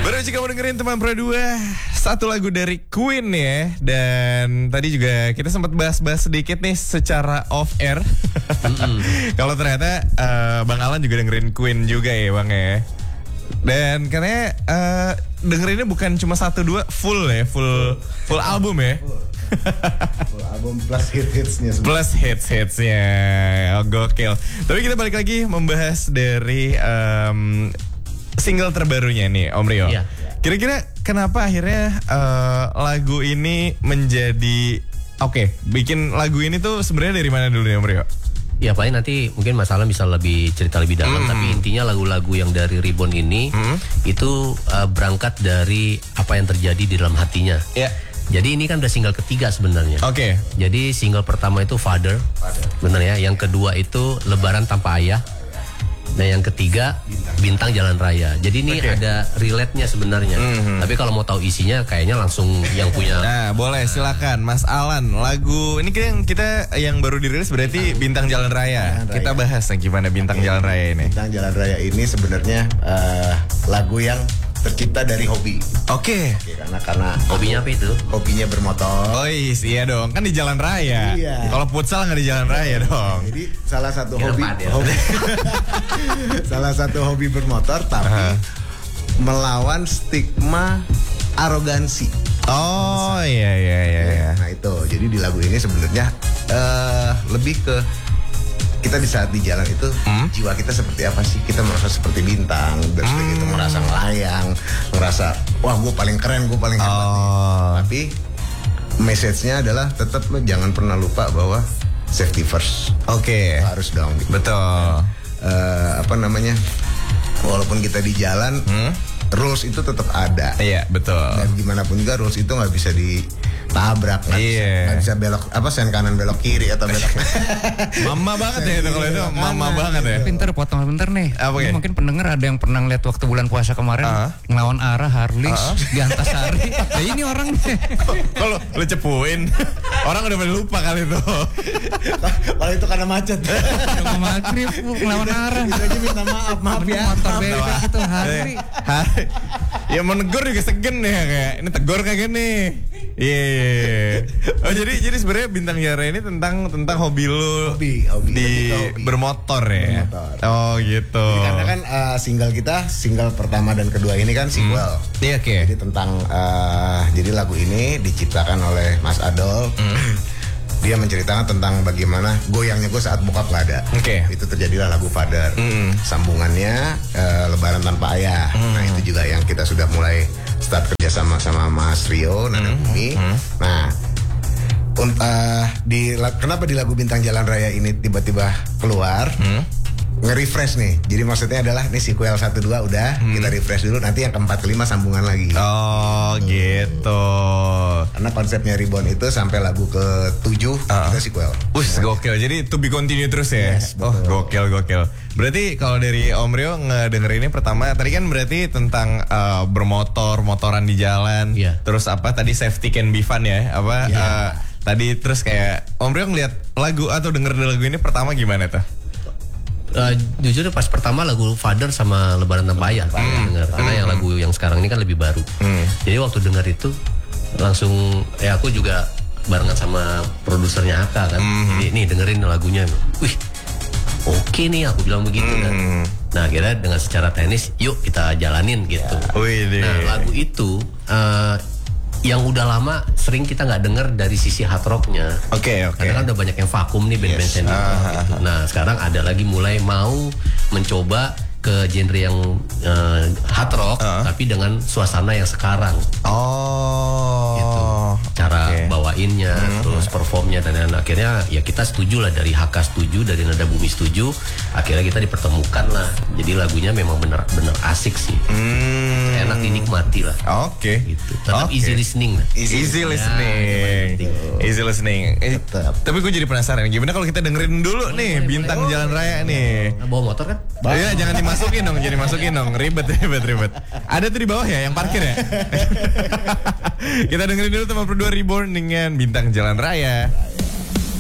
Baru aja kamu dengerin teman Pro 2, satu lagu dari Queen ya. Dan tadi juga kita sempat bahas-bahas sedikit nih secara off air. Kalau ternyata Bang Alan juga dengerin Queen juga ya Bang ya. Dan katanya dengerinnya bukan cuma 1-2, full ya, full album ya. Full album plus hits-hitsnya. Plus hits-hitsnya, gokil. Tapi kita balik lagi membahas dari single terbarunya nih Om Rio. Iya. Kira-kira kenapa akhirnya lagu ini menjadi bikin lagu ini tuh sebenarnya dari mana dulu nih Om Rio? Ya paling nanti mungkin Mas Alan bisa lebih cerita lebih dalam. Tapi intinya lagu-lagu yang dari Reborn ini itu berangkat dari apa yang terjadi di dalam hatinya. Ya. Jadi ini kan udah single ketiga sebenarnya. Oke. Jadi single pertama itu Father. Bener ya. Yang kedua itu Lebaran Tanpa Ayah. Nah yang ketiga Bintang Jalan Raya. Jadi ini ada relate-nya sebenarnya. Tapi kalau mau tahu isinya kayaknya langsung yang punya. Nah boleh silakan Mas Alan. Lagu ini kita yang baru dirilis berarti Bintang Jalan Raya. Kita bahas gimana Bintang Jalan Raya ini. Bintang Jalan Raya ini sebenarnya lagu yang tercipta dari hobi. Oke. Karena Hobinya apa itu? hobinya bermotor. Oh iya dong, kan di jalan raya. Iya. Kalau futsal nggak di jalan raya dong. Jadi salah satu Kenapa dia? salah satu hobi bermotor tapi melawan stigma arogansi. Oh iya. Nah itu, jadi di lagu ini sebenarnya lebih ke kita di saat di jalan itu jiwa kita seperti apa sih? Kita merasa seperti bintang, dan seperti itu merasa melayang, merasa wah gue paling keren, gue paling hebat nih. Tapi message-nya adalah tetap lo jangan pernah lupa bahwa safety first. Oke. Harus dong. Gitu. Betul. Walaupun kita di jalan, rules itu tetap ada. Iya betul. Dan gimana pun juga rules itu nggak bisa ditabrak, nggak bisa belok sen kanan belok kiri atau belok. Mama banget ya itu kalau itu mama banget ya. Pinter potong bentar nih. Apa ya? Mungkin pendengar ada yang pernah ngeliat waktu bulan puasa kemarin ngelawan arah Harley di Antasari. Nah ini orang nih. Kalau lu cepuin orang udah pada lupa kali itu. Kalau itu karena macet. Udah mau maghrib ngelawan arah. Itu aja minta maaf ya. Motor bebek gitu Harley. Ya mau negor juga segen ya kayak ini tegor kayak gini. Iya. Oh jadi sebenarnya Bintang Jalan Raya ini tentang hobi lu Hobi. bermotor ya. Bermotor. Oh gitu. Jadi karena kan single pertama dan kedua ini kan sequel. Iya oke. Jadi tentang jadi lagu ini diciptakan oleh Mas Adol. Dia menceritakan tentang bagaimana goyangnya gue saat bokap gak ada. Oke. Itu terjadilah lagu Father. Sambungannya Lebaran Tanpa Ayah. Nah itu juga yang kita sudah mulai start kerja sama Mas Rio Nada Bumi. Nah kenapa di lagu Bintang Jalan Raya ini tiba-tiba keluar nge-refresh nih. Jadi maksudnya adalah nih sequel 1-2 udah kita refresh dulu, nanti yang keempat kelima sambungan lagi. Oh gitu. Karena konsepnya Reborn itu sampai lagu ke-7 kita sequel. Gokil. Jadi to be continue terus ya. Yes, betul. Gokil. Berarti kalau dari Om Rio ngedenger ini pertama tadi kan berarti tentang motoran di jalan. Iya. Terus apa tadi safety can be fun ya? Tadi terus kayak Om Rio ngeliat lagu atau denger lagu ini pertama gimana tuh? Jujur pas pertama lagu Father sama Lebaran Tanpa Ayah denger. Karena yang lagu yang sekarang ini kan lebih baru. Jadi waktu denger itu langsung aku juga barengan sama produsernya Aka kan. Jadi nih dengerin lagunya. Wih, oke nih aku bilang begitu kan. Nah akhirnya dengan secara teknis yuk kita jalanin gitu. Nah lagu itu yang udah lama sering kita nggak denger dari sisi hard rocknya. Oke. Karena kan udah banyak yang vakum nih band-band senior gitu. Nah sekarang ada lagi mulai mau mencoba ke genre yang hard rock tapi dengan suasana yang sekarang. Gitu. Cara bawainnya, terus performnya dan akhirnya ya kita setuju lah, dari HK setuju, dari Nada Bumi setuju. Akhirnya kita dipertemukan lah. Jadi lagunya memang bener asik sih. Enak dinikmati lah. Oke. Gitu. Tetap easy listening lah. Easy listening. Tapi gue jadi penasaran gimana kalau kita dengerin dulu nih Bintang Jalan Raya nih. Bawa motor kan? Iya, jangan dimasukin dong. Ribet. Ada tuh di bawah ya yang parkir ya. Kita dengerin dulu teman berdua Reborn dengan Bintang Jalan Raya.